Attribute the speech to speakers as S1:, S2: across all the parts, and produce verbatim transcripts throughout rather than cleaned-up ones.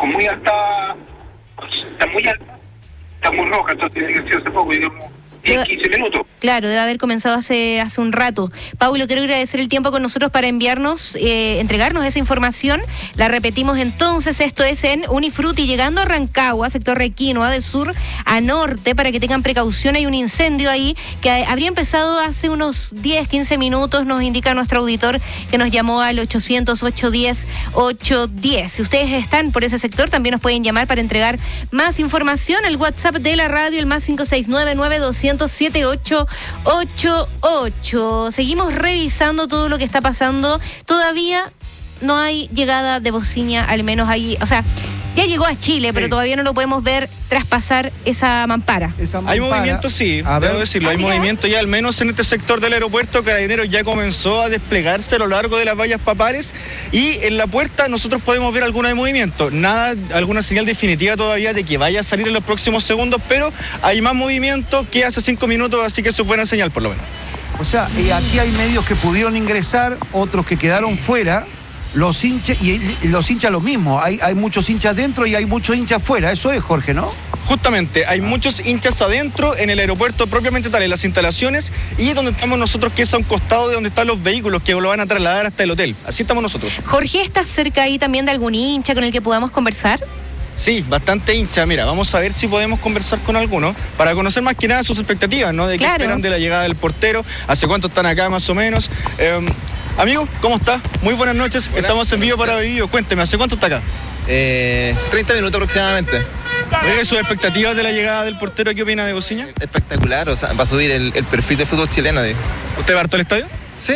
S1: con muy alta, está muy alta, está muy roja, entonces tiene que ser hace poco, digamos, diez, quince minutos.
S2: Claro, debe haber comenzado hace hace un rato. Paulo, quiero agradecer el tiempo con nosotros para enviarnos, eh, entregarnos esa información. La repetimos entonces, esto es en Unifruti, llegando a Rancagua, sector Requinoa, de sur a norte, para que tengan precaución. Hay un incendio ahí que habría empezado hace unos diez, quince minutos, nos indica nuestro auditor que nos llamó al ochocientos, ochocientos diez, ochocientos diez. Si ustedes están por ese sector, también nos pueden llamar para entregar más información. El WhatsApp de la radio, el más cinco seis nueve, nueve doscientos, setenta y ocho ochenta y ocho. Seguimos revisando todo lo que está pasando. Todavía no hay llegada de Bociña, al menos ahí, o sea, ya llegó a Chile, sí, pero todavía no lo podemos ver traspasar esa mampara.
S3: Esa mampara.
S4: Hay movimiento, sí, a debo ver. decirlo, hay movimiento ya, al menos en este sector del aeropuerto. Carabineros ya comenzó a desplegarse a lo largo de las vallas papares, y en la puerta nosotros podemos ver alguna de movimiento. Nada, alguna señal definitiva todavía de que vaya a salir en los próximos segundos, pero hay más movimiento que hace cinco minutos, así que eso es buena señal por lo menos.
S3: O sea, eh, aquí hay medios que pudieron ingresar, otros que quedaron fuera. Los hinchas, y, y los hinchas lo mismo, hay, hay muchos hinchas dentro y hay muchos hinchas fuera, eso es, Jorge, ¿no?
S4: Justamente, hay muchos hinchas adentro en el aeropuerto propiamente tal, en las instalaciones, y donde estamos nosotros, que es a un costado de donde están los vehículos que lo van a trasladar hasta el hotel. Así estamos nosotros.
S2: Jorge, ¿estás cerca ahí también de algún hincha con el que podamos conversar?
S4: Sí, bastante hincha. Mira, vamos a ver si podemos conversar con alguno para conocer más que nada sus expectativas, ¿no? De qué
S2: claro.
S4: esperan de la llegada del portero, hace cuánto están acá más o menos. Eh, amigo, ¿cómo está? Muy buenas noches. Hola, estamos en vivo para Vivo. Cuénteme, ¿hace cuánto está acá?
S5: Eh, treinta minutos aproximadamente.
S4: ¿Ve sus expectativas de la llegada del portero? ¿Qué opina de Bociña?
S5: Espectacular, o sea, va a subir el, el perfil de fútbol chileno. De...
S4: ¿Usted va harto al estadio?
S5: Sí.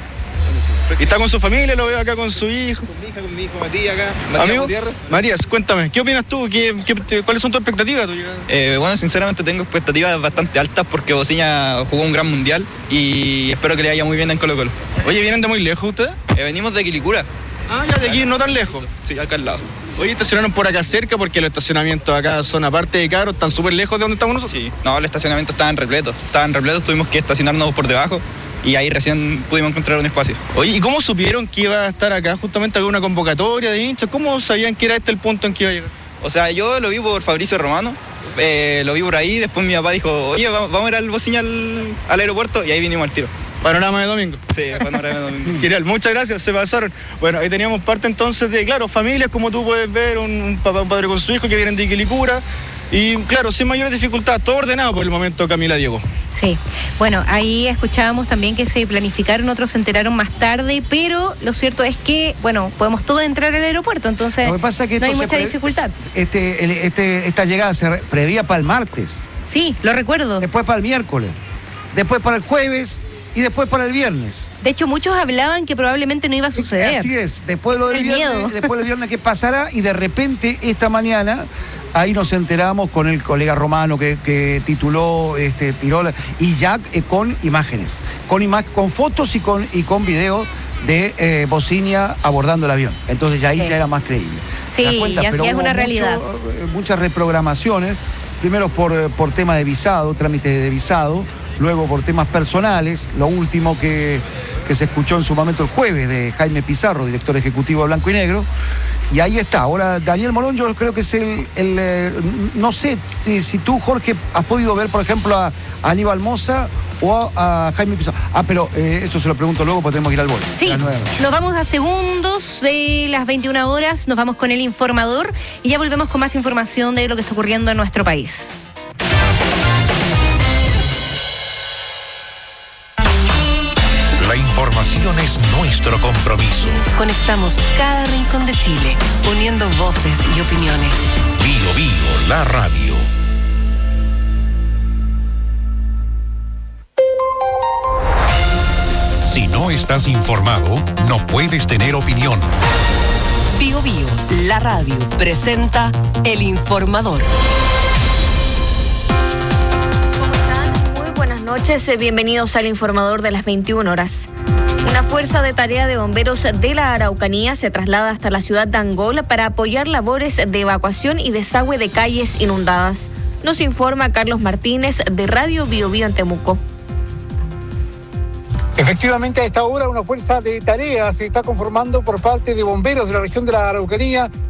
S4: ¿Y está con su familia? Lo veo acá con su hijo.
S5: Con mi hija, con mi hijo Matías acá. Matías
S4: Amigo,
S5: Gutiérrez.
S4: Matías, cuéntame, ¿qué opinas tú? ¿Qué, qué, ¿Cuáles son tus expectativas?
S5: Eh, bueno, sinceramente tengo expectativas bastante altas porque Bociña jugó un gran mundial y espero que le vaya muy bien en Colo Colo.
S4: Oye, ¿vienen de muy lejos ustedes?
S5: Eh, venimos de Quilicura.
S4: Ah, ya de aquí, no tan lejos.
S5: Sí, acá al lado. Sí.
S4: Oye, estacionaron por acá cerca porque los estacionamientos acá son, aparte de caros, están súper lejos de donde estamos nosotros.
S5: Sí, no, los estacionamientos estaban repletos. Estaban repletos, tuvimos que estacionarnos por debajo y ahí recién pudimos encontrar un espacio.
S4: Oye, ¿y cómo supieron que iba a estar acá? Justamente había una convocatoria de hinchas. ¿Cómo sabían que era este el punto en que iba a llegar?
S5: O sea, yo lo vi por Fabricio Romano, eh, lo vi por ahí, después mi papá dijo, oye, vamos a ir al Bociña al, al aeropuerto, y ahí vinimos al tiro.
S4: Panorama de domingo.
S5: Sí, panorama de domingo.
S4: Genial, muchas gracias, se pasaron. Bueno, ahí teníamos parte entonces de, claro, familias, como tú puedes ver, un, un papá, un padre con su hijo que vienen de Quilicura. Y claro, sin mayores dificultades, todo ordenado por el momento, Camila, Diego.
S2: Sí, bueno, ahí escuchábamos también que se planificaron, otros se enteraron más tarde, pero lo cierto es que, bueno, podemos todos entrar al aeropuerto, entonces
S3: lo que pasa es que
S2: no hay
S3: esto
S2: mucha
S3: se pre-
S2: dificultad.
S3: Este, este, esta llegada se re- prevía para el martes,
S2: Sí, lo recuerdo.
S3: después para el miércoles, después para el jueves y después para el viernes.
S2: De hecho, muchos hablaban que probablemente no iba a suceder.
S3: Así es, después lo del
S2: el
S3: viernes,
S2: miedo.
S3: después del viernes qué pasará, y de repente esta mañana ahí nos enteramos con el colega Romano que, que tituló, este, tiró la, y ya eh, con imágenes, con ima- con fotos y con y con videos de eh, Bociña abordando el avión. Entonces ya ahí
S2: Sí.
S3: ya era más creíble.
S2: Sí,
S3: ¿Te das cuenta?
S2: ya-
S3: Pero
S2: ya es
S3: hubo
S2: una
S3: mucho,
S2: realidad.
S3: eh, muchas reprogramaciones, primero por, por tema de visado, trámite de visado, luego por temas personales, lo último que, que se escuchó en su momento el jueves de Jaime Pizarro, director ejecutivo de Blanco y Negro, y ahí está. Ahora Daniel Morón yo creo que es el, el eh, no sé eh, si tú, Jorge, has podido ver, por ejemplo, a, a Aníbal Moza o a, a Jaime Pizarro. Ah, pero eh, eso se lo pregunto luego porque tenemos que ir al bol.
S2: Sí, nos vamos a segundos de las veintiuna horas, nos vamos con el informador y ya volvemos con más información de lo que está ocurriendo en nuestro país.
S6: La información es nuestro compromiso.
S7: Conectamos cada rincón de Chile, uniendo voces y opiniones.
S6: Bio Bio, la radio. Si no estás informado, no puedes tener opinión.
S7: Bio Bio, la radio, presenta El Informador.
S8: ¿Cómo están? Muy buenas noches, bienvenidos al Informador de las veintiuna horas. Una fuerza de tarea de bomberos de la Araucanía se traslada hasta la ciudad de Angol para apoyar labores de evacuación y desagüe de calles inundadas. Nos informa Carlos Martínez de Radio Bio Bio en Temuco.
S9: Efectivamente, a esta hora una fuerza de tarea se está conformando por parte de bomberos de la región de la Araucanía